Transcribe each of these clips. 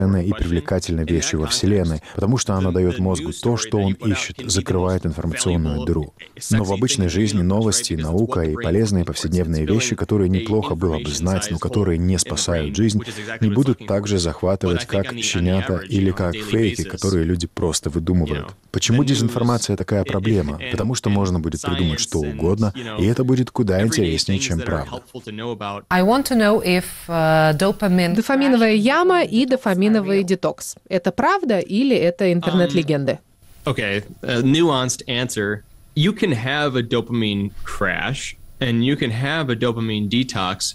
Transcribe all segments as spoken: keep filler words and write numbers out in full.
и привлекательной вещью во Вселенной, потому что она дает мозгу то, что он ищет, закрывает информационную дыру. Но в обычной жизни новости, наука и полезные повседневные вещи, которые неплохо было бы знать, но которые не спасают жизнь, не будут так же захватывать, как щенята или как фейки, которые люди просто выдумывают. Почему дезинформация такая проблема? Потому что можно будет придумать что угодно, и это будет куда интереснее, чем правда. Дофаминовая яма и дофаминовый детокс. Это правда или это интернет-легенды? Okay, a nuanced answer. You can have a dopamine crash and you can have a dopamine detox.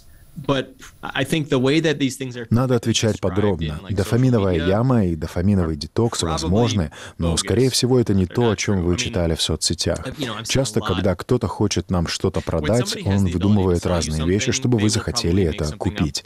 Надо отвечать подробно. Дофаминовая яма и дофаминовый детокс возможны, но, скорее всего, это не то, о чем вы читали в соцсетях. Часто, когда кто-то хочет нам что-то продать, он выдумывает разные вещи, чтобы вы захотели это купить.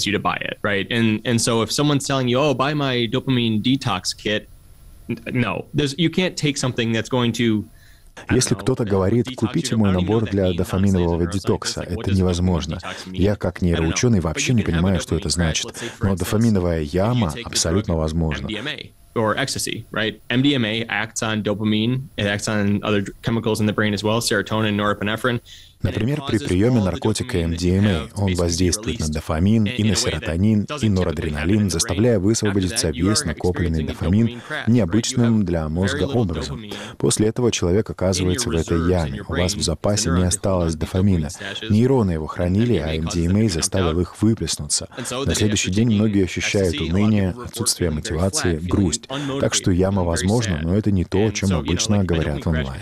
Если кто-то говорит, купите мой набор для дофаминового детокса, это невозможно. Я, как нейроученый, вообще не понимаю, что это значит. Но дофаминовая яма абсолютно возможна. Or ecstasy, right? эм ди эм эй acts on dopamine, it acts on other chemicals in the brain as well, serotonin, norepinephrine. Например, при приеме наркотика эм ди эм эй он воздействует на дофамин и на серотонин и норадреналин, заставляя высвободиться весь накопленный дофамин необычным для мозга образом. После этого человек оказывается в этой яме. У вас в запасе не осталось дофамина. Нейроны его хранили, а эм ди эм эй заставил их выплеснуться. На следующий день многие ощущают уныние, отсутствие мотивации, грусть. Так что яма возможна, но это не то, о чем обычно говорят в онлайн.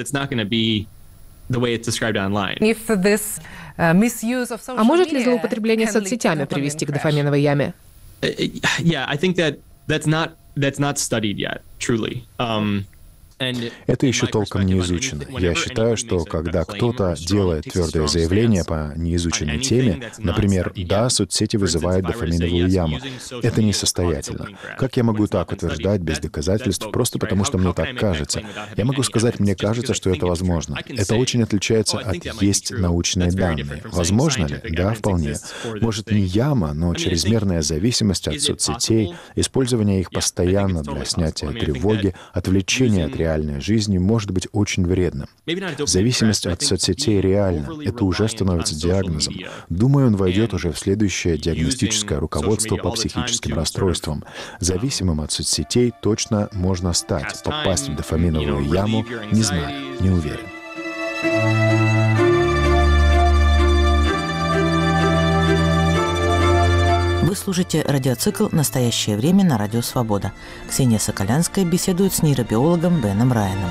А может ли злоупотребление соцсетями привести к дофаминовой яме? Yeah, I think that that's not that's not studied yet, truly. Um, Это еще толком не изучено. Я считаю, что когда кто-то делает твердое заявление по неизученной теме, например, «да, соцсети вызывают дофаминовую яму», это несостоятельно. Как я могу так утверждать без доказательств, просто потому что мне так кажется? Я могу сказать, мне кажется, что это возможно. Это очень отличается от «есть научные данные». Возможно ли? Да, вполне. Может, не яма, но чрезмерная зависимость от соцсетей, использование их постоянно для снятия тревоги, отвлечения от реальности, реальной жизни может быть очень вредным. Зависимость от соцсетей реальна. Это уже становится диагнозом. Думаю, он войдет уже в следующее диагностическое руководство по психическим расстройствам. Зависимым от соцсетей точно можно стать. Попасть в дофаминовую яму — не знаю, не уверен. Вы слушаете радиоцикл «Настоящее время» на Радио Свобода. Ксения Соколянская беседует с нейробиологом Беном Райаном.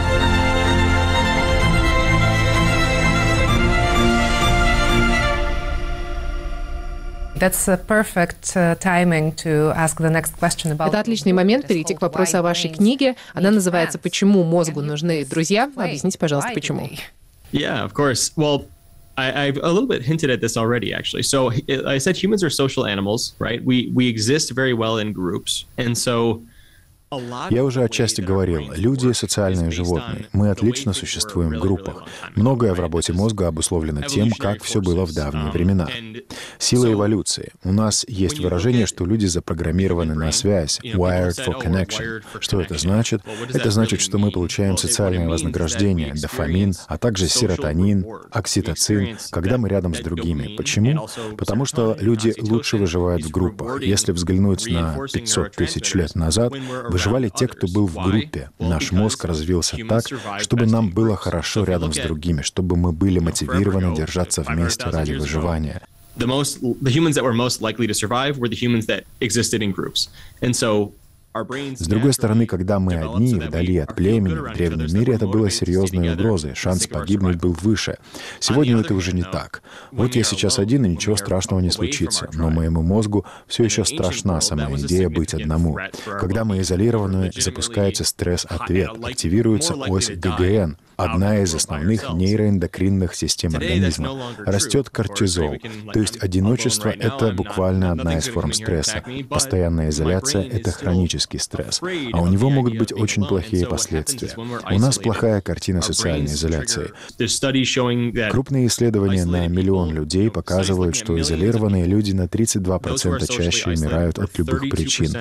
Это отличный момент перейти к вопросу о вашей книге. Она называется «Почему мозгу нужны друзья?». Объясните, пожалуйста, почему. Yeah, of course. Well, I, I've a little bit hinted at this already, actually. So I said humans are social animals, right? We we exist very well in groups, and so. Я уже отчасти говорил, люди — социальные животные. Мы отлично существуем в группах. Многое в работе мозга обусловлено тем, как все было в давние времена. Сила эволюции. У нас есть выражение, что люди запрограммированы на связь, wired for connection. Что это значит? Это значит, что мы получаем социальное вознаграждение, дофамин, а также серотонин, окситоцин, когда мы рядом с другими. Почему? Потому что люди лучше выживают в группах. Если взглянуть на пятьсот тысяч лет назад, выживали те, кто был в группе. Наш мозг развился так, чтобы нам было хорошо рядом с другими, чтобы мы были мотивированы держаться вместе ради выживания. The most, the humans that were most likely to survive were the humans that existed in groups. And so С другой стороны, когда мы одни, вдали от племени, в древнем мире это было серьезной угрозой, шанс погибнуть был выше. Сегодня это уже не так. Вот я сейчас один, и ничего страшного не случится, но моему мозгу все еще страшна сама идея быть одному. Когда мы изолированы, запускается стресс-ответ, активируется ось гэ гэ эн. Одна из основных нейроэндокринных систем организма. Растет кортизол, то есть одиночество — это буквально одна из форм стресса. Постоянная изоляция — это хронический стресс, а у него могут быть очень плохие последствия. У нас плохая картина социальной изоляции. Крупные исследования на миллион людей показывают, что изолированные люди на тридцать два процента чаще умирают от любых причин.